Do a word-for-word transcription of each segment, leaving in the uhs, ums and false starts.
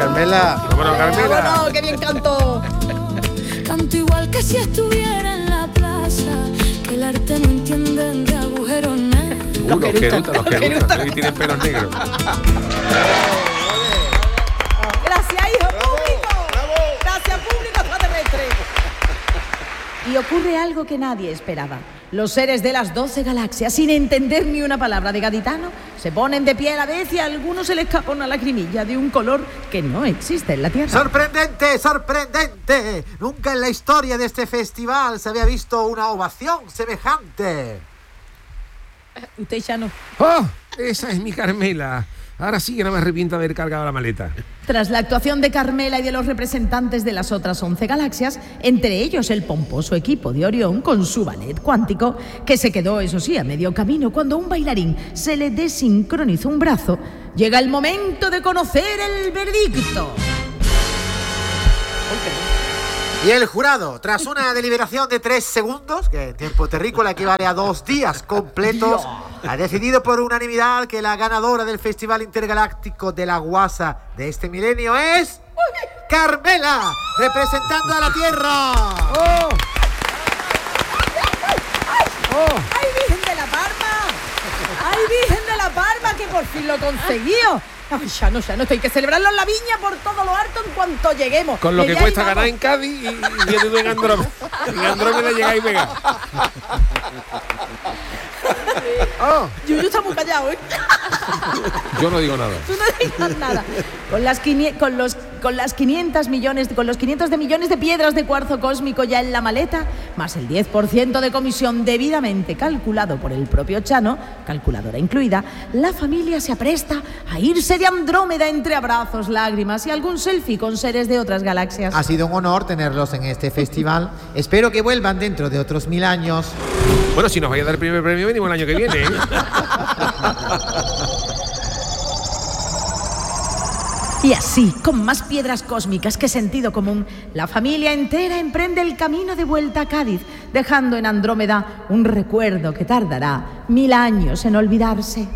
Carmela. Vámonos, Carmela. Vámonos, qué bien canto. Canto igual que si estuviera en la plaza, que el arte no entienden de agujeros negros. Uh, los que gustan, los que gustan, tienen pelos negros. Gracias, hijo público. Gracias, público extraterrestre. Y ocurre algo que nadie esperaba. Los seres de las doce galaxias, sin entender ni una palabra de gaditano, se ponen de pie a la vez y a algunos se les escapa una lagrimilla de un color que no existe en la Tierra. ¡Sorprendente, sorprendente! Nunca en la historia de este festival se había visto una ovación semejante. Usted ya no. ¡Oh! Esa es mi Carmela. Ahora sí que no me arrepiento de haber cargado la maleta. Tras la actuación de Carmela y de los representantes de las otras once galaxias, entre ellos el pomposo equipo de Orión con su ballet cuántico, que se quedó, eso sí, a medio camino cuando a un bailarín se le desincronizó un brazo, llega el momento de conocer el veredicto. Y el jurado, tras una deliberación de tres segundos, que en tiempo terrícola equivale a dos días completos, ha decidido por unanimidad que la ganadora del Festival Intergaláctico de la Guasa de este milenio es Carmela, representando a la Tierra. ¡Oh! ¡Oh! ¡Ay, Virgen de la Parma! ¡Ay, Virgen de la Parma, que por fin lo conseguió! Ay, ya no, ya no, esto hay que celebrarlo en la viña por todo lo alto en cuanto lleguemos. Con lo que ya cuesta íbamos. ganar en Cádiz y, y viendo en Andrómeda. En Andrómeda llegáis y pegáis. Oh. Yuyu está muy callado, ¿eh? Yo no digo nada. Tú no digas nada. Con las, quini- con, los, con las quinientos millones, con los quinientos de millones de piedras de cuarzo cósmico ya en la maleta, más el diez por ciento de comisión debidamente calculado por el propio Chano, calculadora incluida, la familia se apresta a irse de Andrómeda entre abrazos, lágrimas y algún selfie con seres de otras galaxias. Ha sido un honor tenerlos en este festival. Espero que vuelvan dentro de otros mil años. Bueno, si nos vaya a dar el primer premio, venimos el año que viene, ¿eh? Y así, con más piedras cósmicas que sentido común, la familia entera emprende el camino de vuelta a Cádiz, dejando en Andrómeda un recuerdo que tardará mil años en olvidarse.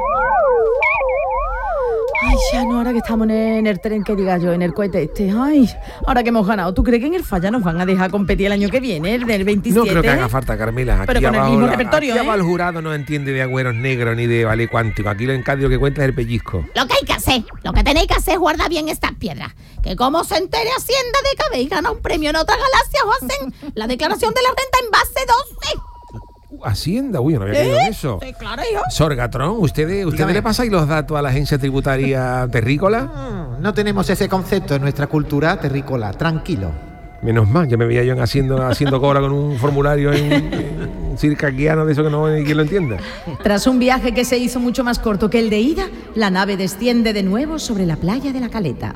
Ay, ya no, ahora que estamos en el tren, que diga yo, en el cohete este. Ay, ahora que hemos ganado, ¿tú crees que en el Falla nos van a dejar competir el año que viene, el del veintisiete? No creo que haga falta, Carmela. Aquí Pero con el abajo, mismo la- repertorio, aquí ¿eh? abajo el jurado no entiende de agüeros negros ni de ballet cuántico. Aquí lo en Cádiz lo que cuenta es el pellizco. Lo que hay que hacer, lo que tenéis que hacer es guardar bien estas piedras. Que como se entere Hacienda de que habéis ganado un premio en otra galaxia, os hacen la declaración de la renta en base doce. Hacienda, uy, yo no había caído en eso. Sí, claro, hijo. Sorgatron, ¿ustedes, ¿ustedes Dígame. le pasáis los datos a la agencia tributaria terrícola? Mm, No tenemos ese concepto en nuestra cultura terrícola. Tranquilo. Menos mal, ya me veía yo en haciendo, haciendo cobra con un formulario en, en circaquiano de eso que no hay quien lo entienda. Tras un viaje que se hizo mucho más corto que el de ida, la nave desciende de nuevo sobre la playa de la Caleta.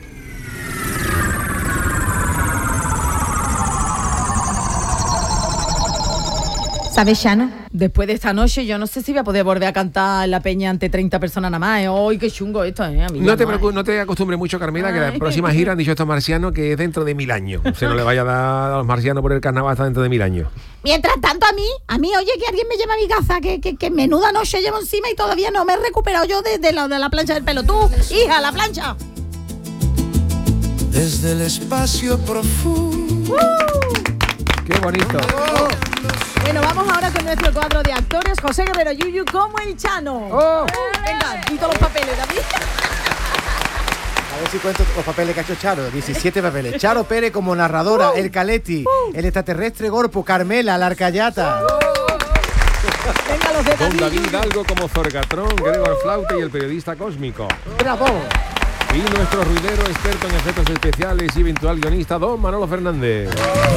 ¿Sabes, Shano? Después de esta noche yo no sé si voy a poder volver a cantar en la peña ante treinta personas nada más. ¿eh? ¡Ay, qué chungo esto, eh, amiga! No te, No, preocu- eh. no te acostumbres mucho, Carmela, que la Ay. próxima gira han dicho estos marcianos que es dentro de mil años. Se no le vaya a dar a los marcianos por el carnaval hasta dentro de mil años. Mientras tanto, a mí, a mí, oye, que alguien me lleva a mi casa, que, que, que menuda noche llevo encima y todavía no me he recuperado yo de, de, la, de la plancha del pelo. Tú, hija, la plancha. Desde el espacio profundo. ¡Qué bonito! Bueno, vamos ahora con nuestro cuadro de actores, José Guerrero Yuyu como el Chano. ¡Oh! Venga, y todos los papeles, David. A ver si cuento los papeles que ha hecho Charo. diecisiete papeles. Charo Pérez como narradora, el Caleti, el extraterrestre Gorpo, Carmela, la Arcayata. Venga, los de Don David. David Hidalgo como Zorgatrón, Gregor Flauta y el periodista cósmico. ¡Bravo! Y nuestro ruidero experto en efectos especiales y eventual guionista, Don Manolo Fernández.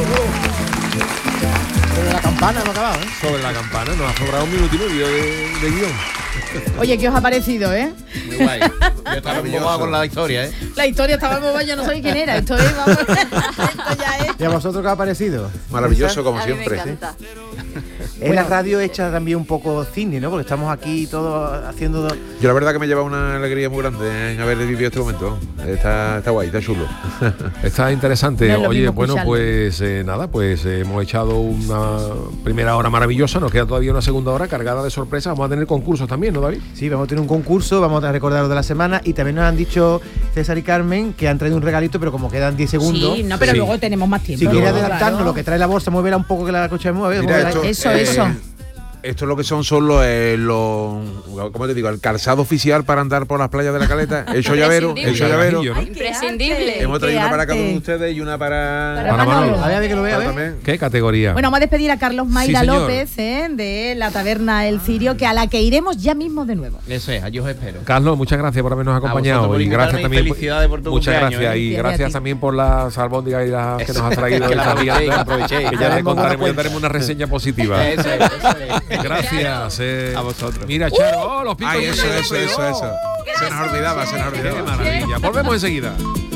Pero la campana no ha acabado, ¿eh? Sobre la campana, nos ha sobrado un minuto y medio de, de guión. Oye, ¿qué os ha parecido, eh? Muy guay. Yo estaba embobado con la historia, ¿eh? La historia estaba muy buena, yo no sabía quién era. Esto es, vamos, esto ya es. ¿Y a vosotros qué os ha parecido? Maravilloso, como A mí me siempre. encanta. Es la radio hecha también un poco cine, ¿no? Porque estamos aquí todos haciendo... Yo la verdad que me lleva una alegría muy grande en haber vivido este momento. Está, está guay, está chulo. Está interesante. No es lo Oye, mismo bueno, escucharlo. pues eh, nada, pues eh, hemos echado una primera hora maravillosa, nos queda todavía una segunda hora cargada de sorpresas. Vamos a tener concursos también, ¿no, David? Sí, vamos a tener un concurso, vamos a recordar lo de la semana y también nos han dicho César y Carmen, que han traído un regalito, pero como quedan diez segundos. Sí, no, pero Sí. luego tenemos más tiempo. Si quiere Claro. adelantarnos lo que trae la bolsa, muévela un poco que la escuchemos. A ver, Mira, muévela esto, ahí. Eso, eh, eso. Esto es lo que son, son los, eh, los, ¿cómo te digo? El calzado oficial para andar por las playas de la Caleta. Hecho llavero, hecho llavero. Carajillo, ¿no? Ay, qué Imprescindible. arte, Hemos traído qué una para cada uno de arte. ustedes y una para... Para Para Manolo. Manolo. A ver, a ver que lo vea, a ver. también. ¿Qué categoría? Bueno, vamos a despedir a Carlos Mayra Sí, señor. López, ¿eh? de la taberna El Cirio, que a la que iremos ya mismo de nuevo. Eso es, yo os espero. Carlos, muchas gracias por habernos acompañado vosotros por y gracias invitarme y también. felicidades por tu muchas cumpleaños, gracias ¿eh? y Felicidades a gracias ti. también por las albóndigas y las que nos has traído. Que las estas aprovechéis, gigantes, aprovechéis. que ya le Haremos contaremos, buena ya daremos una reseña positiva. Eso es, eso es. Gracias. eh. A vosotros. Mira, Charo, oh, los picos. Ay, eso, de eso, hielo, eso, oh. eso. Se nos olvidaba, se nos Qué olvidaba. maravilla. Volvemos enseguida.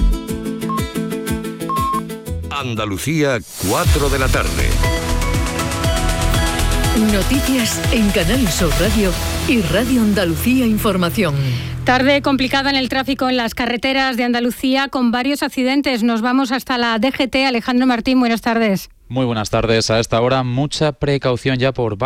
Andalucía, cuatro de la tarde. Noticias en Canal Sur Radio y Radio Andalucía Información. Tarde complicada en el tráfico en las carreteras de Andalucía con varios accidentes. Nos vamos hasta la D G T. Alejandro Martín, buenas tardes. Muy buenas tardes. A esta hora mucha precaución ya por